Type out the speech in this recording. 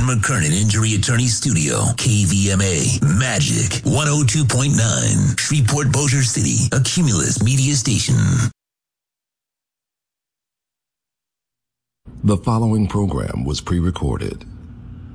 McKernan Injury Attorney Studio, KVMA, Magic 102.9, Shreveport, Bossier City, a Cumulus media station. The following program was pre-recorded.